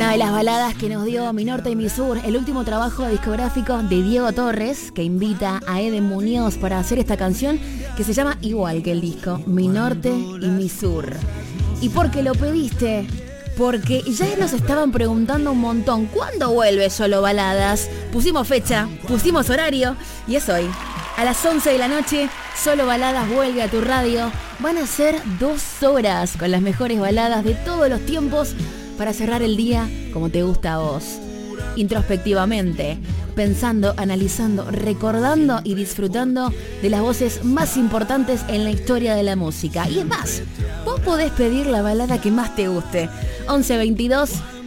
Una de las baladas que nos dio Mi Norte y Mi Sur, el último trabajo discográfico de Diego Torres, que invita a Eden Muñoz para hacer esta canción que se llama igual que el disco, Mi Norte y Mi Sur. ¿Y por qué lo pediste? Porque ya nos estaban preguntando un montón, ¿cuándo vuelve Solo Baladas? Pusimos fecha, pusimos horario y es hoy. A las 11 de la noche, Solo Baladas vuelve a tu radio. Van a ser 2 horas con las mejores baladas de todos los tiempos para cerrar el día como te gusta a vos. Introspectivamente, pensando, analizando, recordando y disfrutando de las voces más importantes en la historia de la música. Y es más, vos podés pedir la balada que más te guste. 11 22